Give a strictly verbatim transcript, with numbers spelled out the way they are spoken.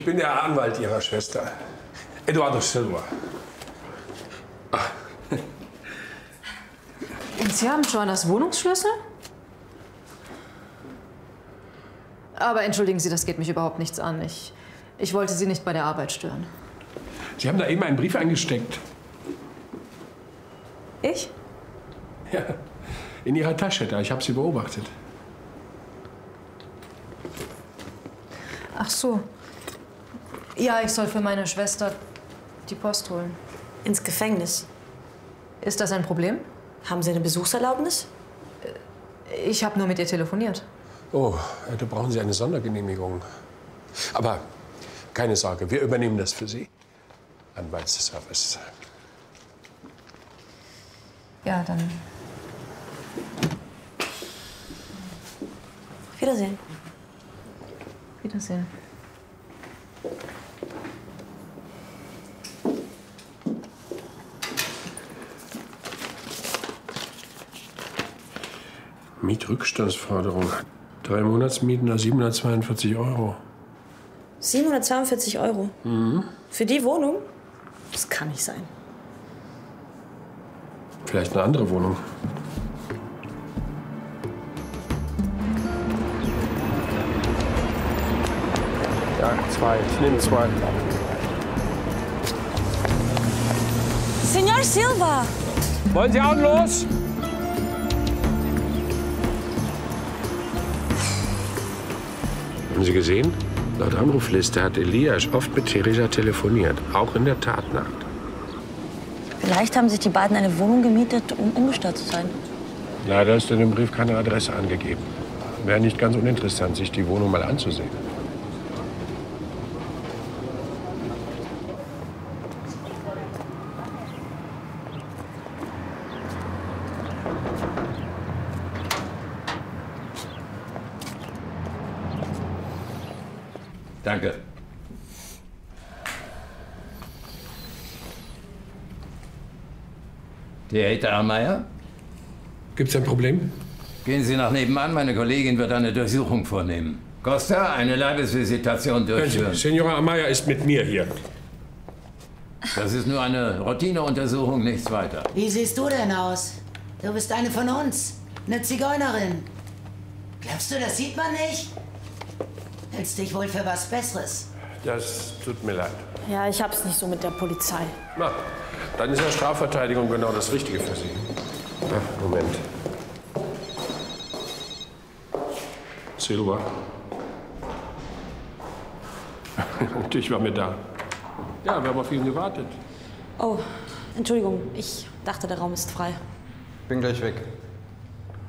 Ich bin der Anwalt Ihrer Schwester, Eduardo Silva. Ach. Und Sie haben Joannas Wohnungsschlüssel? Aber entschuldigen Sie, das geht mich überhaupt nichts an. Ich, ich wollte Sie nicht bei der Arbeit stören. Sie haben da eben einen Brief eingesteckt. Ich? Ja, in Ihrer Tasche da. Ich habe Sie beobachtet. Ach so. Ja, ich soll für meine Schwester die Post holen. Ins Gefängnis. Ist das ein Problem? Haben Sie eine Besuchserlaubnis? Ich habe nur mit ihr telefoniert. Oh, da brauchen Sie eine Sondergenehmigung. Aber keine Sorge, wir übernehmen das für Sie. Anwaltsservice. Ja, dann. Wiedersehen. Wiedersehen. Mietrückstandsforderung. Drei Monatsmieten, siebenhundertzweiundvierzig Euro. siebenhundertzweiundvierzig Euro? Mhm. Für die Wohnung? Das kann nicht sein. Vielleicht eine andere Wohnung. Ja, zwei. Ich nehme zwei. Senor Silva! Wollen Sie auch los? Haben Sie gesehen? Laut Anrufliste hat Elias oft mit Theresa telefoniert, auch in der Tatnacht. Vielleicht haben sich die beiden eine Wohnung gemietet, um ungestört zu sein. Leider ist in dem Brief keine Adresse angegeben. Wäre nicht ganz uninteressant, sich die Wohnung mal anzusehen. Danke. Theater Amaya? Gibt's ein Problem? Gehen Sie nach nebenan, meine Kollegin wird eine Durchsuchung vornehmen. Costa, eine Leibesvisitation durchführen. Senora Amaya ist mit mir hier. Das ist nur eine Routineuntersuchung, nichts weiter. Wie siehst du denn aus? Du bist eine von uns, eine Zigeunerin. Glaubst du, das sieht man nicht? Hältst dich wohl für was Besseres? Das tut mir leid. Ja, ich hab's nicht so mit der Polizei. Na, dann ist ja Strafverteidigung genau das Richtige für Sie. Ach, Moment. Silva. Natürlich war mir da. Ja, wir haben auf ihn gewartet. Oh, Entschuldigung. Ich dachte, der Raum ist frei. Bin gleich weg.